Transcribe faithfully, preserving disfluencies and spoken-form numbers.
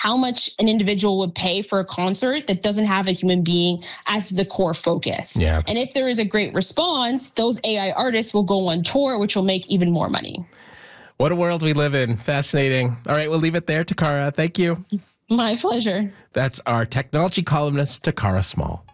how much an individual would pay for a concert that doesn't have a human being as the core focus. Yeah. And if there is a great response, those A I artists will go on tour, which will make even more money. What a world we live in. Fascinating. All right, we'll leave it there. Takara, thank you. My pleasure. That's our technology columnist, Takara Small.